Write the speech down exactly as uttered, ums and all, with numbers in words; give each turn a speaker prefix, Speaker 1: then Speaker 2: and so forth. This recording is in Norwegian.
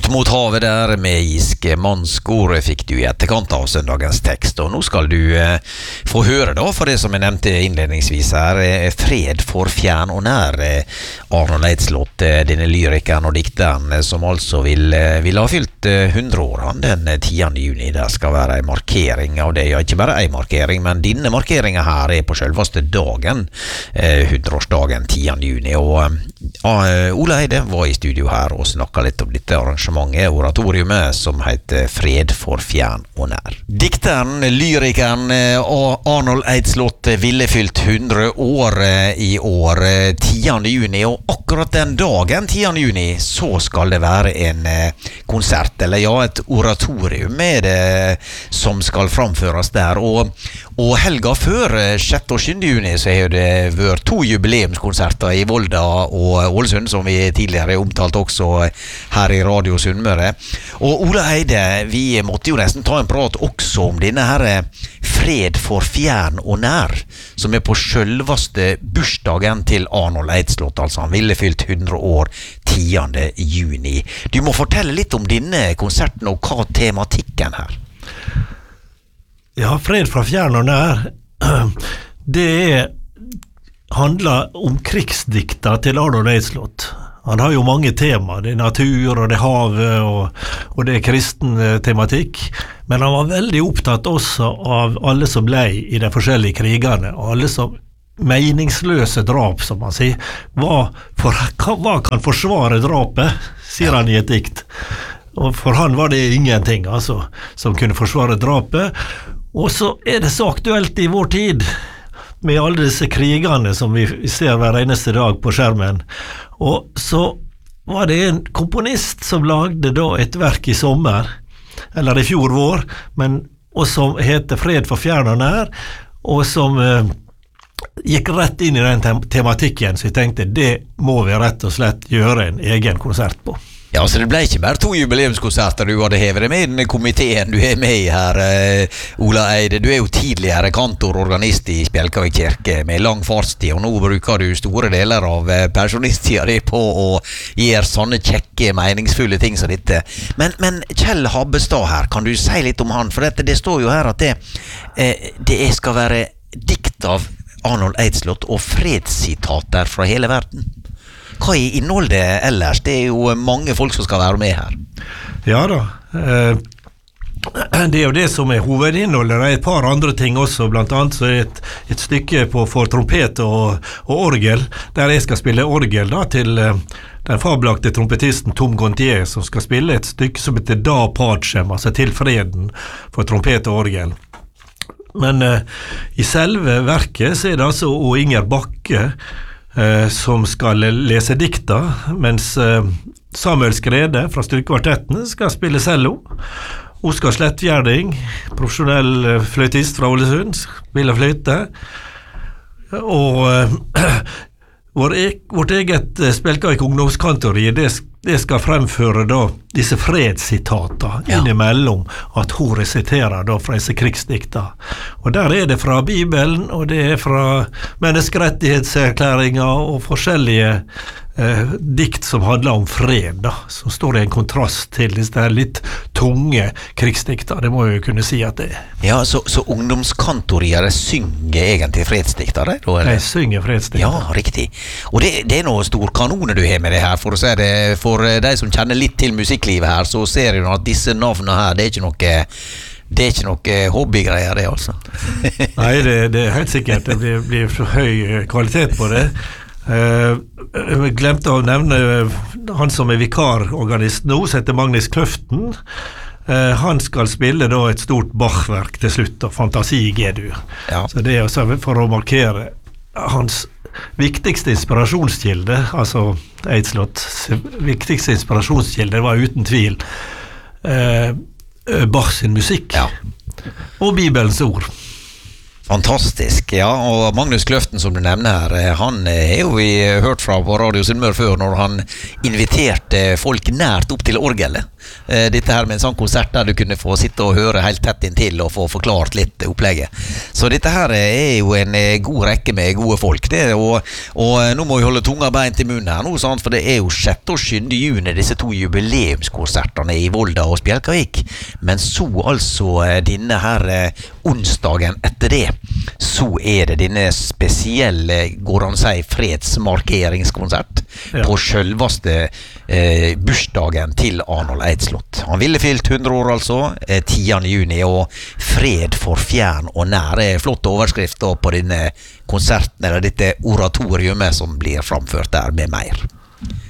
Speaker 1: mot havet der med iske mannskor fikk du i etterkant av søndagens tekst, og nå skal du eh, få høre da, for det som jeg nevnte innledningsvis her, eh, fred for fjern og nær. Eh, Arnold Eidslott, eh, denne lyrikeren og dikteren, eh, som altså vil, eh, vil ha fylt eh, hundre år, han den tiende juni. Der skal være en markering av det, ja, ikke bare en markering, men denne markeringen her er på selveste dagen, eh, hundreårsdagen tiende juni, og eh, Ole Eide var i studio her og snakket litt om dette arrangementet, oratoriumet som heter Fred for fjern og nær. Dikteren, lyrikeren Arnold Eidslott ville fylt hundre år i år, tiende juni, og akkurat den dagen, tiende juni, så skal det være en konsert, eller ja, et oratorium med det som skal framføres der, og, og helga før, sjette og syvende juni, så har det vært to jubileumskonserter i Volda og Ålesund, som vi tidligere omtalt også her i Radio Sunnmøre. Og Ole Eide, vi måtte jo nesten ta en prat også om denne her fred for fjern og nær, som er på selveste bursdagen til Arnold Eidslott, altså han ville fylt hundre år tiende juni. Du må fortelle litt om denne konserten og hva tematikken her.
Speaker 2: Ja, fred fra fjern og nær, det er, handler om krigsdikter til Arnold Eidslott. Han har jo mange tema, det er natur, og det er havet, og, og det er kristen tematikk, men han var veldig opptatt også av alle som lei i de forskjellige krigene, og alle som meningsløse drap, som man sier. Hva, for, hva kan forsvare drapet, sier han i et dikt. Og for han var det ingenting, altså, som kunne forsvare drapet. Og så er det så aktuelt i vår tid, med alle disse krigene som vi ser hver eneste dag på skjermen. Og så var det en komponist som lagde da et verk i sommer, eller i fjor vår, men, og som heter Fred for fjern og nær, og som eh, gikk rett inn i den tem- tematikken, så jeg tenkte, det må vi rett og slett gjøre en egen konsert på.
Speaker 1: Ja, så det ble ikke bare to jubileumskonserter du hadde hevet deg med i den komiteen du er med i her, eh, Ola Eide. Du er jo tidligere kantororganist i Spjelkavik kirke med lang fartstid, og nå bruker du store deler av eh, pensjonisttida di på å gjøre sånne kjekke, meningsfulle ting som dette. Men, men Kjell Habbestad her, kan du si litt om han? For dette, det står jo her at det, eh, det skal være dikt av Arnold Eidslott og fredssitater fra hele verden. Hva er innholdet ellers? Det er jo mange folk som skal være med her.
Speaker 2: Ja da, eh, det er jo det som er hovedinnholdet. Det er et par andre ting også, blant annet så er et, et stykke på, for trompet og, og orgel, der jeg skal spille orgel da, til eh, den fabelaktige trompetisten Tom Gontier, som skal spille et stykke som heter Da Pacem, altså til freden for trompet og orgel. Men eh, i selve verket så er det altså og Inger Bakke Eh, som skal lese dikta, mens eh, Samuel Skrede fra Strykekvartetten skal spille cello. Oskar Slettgjerding, profesjonell eh, fløytist fra Ålesund, spiller fløyte. Og eh, vår e vårt eget eh, Spjelkavik ungdomskantori, det, det skal fremføre da disse fredssitater ja. Innimellom at hun resiterer da fra disse krigsdikter. Og der er det fra Bibelen, og det er fra menneskerettighetserklæringer og forskjellige eh, dikt som handler om fred, da, som står i en kontrast til disse litt tunge krigsdikter. Det må jeg jo kunne si at det er.
Speaker 1: Ja, så, så ungdomskantoriere synger egentlig fredsdikter, da?
Speaker 2: De synger fredsdikter.
Speaker 1: Ja, riktig. Og det, det er noen stor kanoner du har med det her, for å si det. For de som kjenner litt til musikklivet her, så ser du at disse navnene her, det er ikke noe, det er ikke noe hobbygreier, det altså.
Speaker 2: Nei, det, det er helt sikkert. Det blir, blir så høy kvalitet på det. Uh, jeg glemte å nevne han som er vikarorganist nå, som heter Magnus Kløften. Uh, han skal spille da et stort Bach-verk til slutt, og Fantasi G-dur. Ja. Så det er også for å markere hans viktigste inspirasjonskilde, altså Eidslotts viktigste inspirasjonskilde var uten tvil eh, Bach sin musikk ja. Og Bibelens ord.
Speaker 1: Fantastisk, ja, og Magnus Kløften som du nevner her, han er jo vi hørt fra på Radio Sunnmøre før når han inviterte folk nært opp til orgelet. eh, dette her med en sånn konsert der du kunne få sitte og høre helt tett inntil og få forklart litt opplegget. Så dette her er jo en eh, god rekke med gode folk, det, og, og eh, nå må vi holde tunga beint i munnen her nå, sant? For det er jo sjette og syvende juni, disse to jubileumskonsertene i Volda og Spjelkavik, men så altså eh, denne her eh, onsdagen etter det, så er det denne spesielle, går han si, fredsmarkeringskonsert ja. På selveste eh, bursdagen til Arnold Eidsslott. Han ville fylt hundre år altså, eh, tiende juni, og fred for fjern og nær er flott overskrift da, på denne konserten, eller dette oratoriumet som blir framført der med mer.